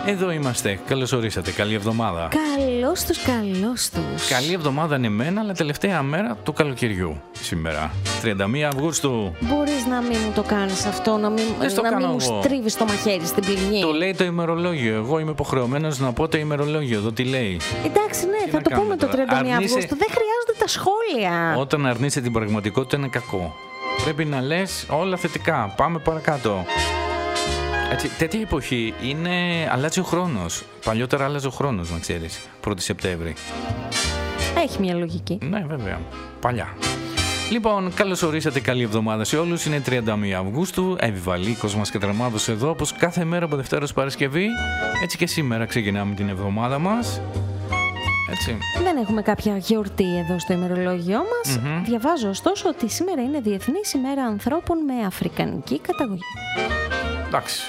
Εδώ είμαστε. Καλώς ορίσατε. Καλή εβδομάδα. Καλώς τους, καλώς τους. Καλή εβδομάδα είναι εμένα, αλλά τελευταία μέρα του καλοκαιριού σήμερα. 31 Αυγούστου. Μπορείς να μην μου το κάνεις αυτό, να μην μου στρίβεις το μαχαίρι στην πληγή. Το λέει το ημερολόγιο. Εγώ είμαι υποχρεωμένος να πω το ημερολόγιο. Εδώ τι λέει. Εντάξει, ναι, θα το πούμε το 31 Αυγούστου. Δεν χρειάζονται τα σχόλια. Όταν αρνείσαι την πραγματικότητα είναι κακό. Πρέπει να λες όλα θετικά. Πάμε παρακάτω. Έτσι, τέτοια εποχή αλλάζει ο χρόνος. Παλιότερα άλλαζε ο χρόνος, να ξέρεις. 1η Σεπτέμβρη. Έχει μια λογική. Ναι, βέβαια. Παλιά. Λοιπόν, καλώς ορίσατε. Καλή εβδομάδα σε όλους. Είναι 31 Αυγούστου. Επιβαλίκος μας και Τραμάδος εδώ, όπως κάθε μέρα από Δευτέρα ως Παρασκευή. Έτσι και σήμερα ξεκινάμε την εβδομάδα μας. Έτσι. Δεν έχουμε κάποια γιορτή εδώ στο ημερολόγιό μας. Διαβάζω ωστόσο ότι σήμερα είναι Διεθνής ημέρα ανθρώπων με αφρικανική καταγωγή. Εντάξει.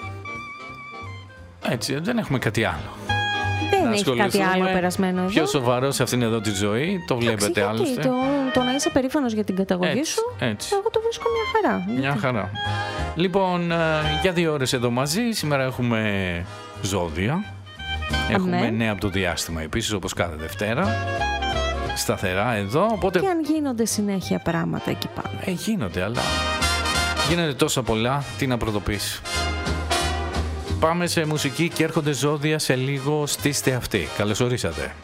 Έτσι, δεν έχουμε κάτι άλλο. Δεν έχει κάτι άλλο περασμένο εδώ. Πιο σοβαρό σε αυτήν εδώ τη ζωή, το βλέπετε άλλωστε. Το να είσαι περήφανος για την καταγωγή σου, εγώ το βρίσκω μια χαρά. Μια χαρά. Λοιπόν, για 2 ώρες εδώ μαζί. Σήμερα έχουμε ζώδια. Έχουμε νέα από το διάστημα επίσης, όπως κάθε Δευτέρα. Σταθερά εδώ. Οπότε... Και αν γίνονται συνέχεια πράγματα εκεί πάνω. Γίνονται, αλλά γίνονται τόσα πολλά, τι να πρωτοποιήσει. Πάμε σε μουσική και έρχονται ζώδια σε λίγο. Στήστε αυτοί. Καλώς ορίσατε.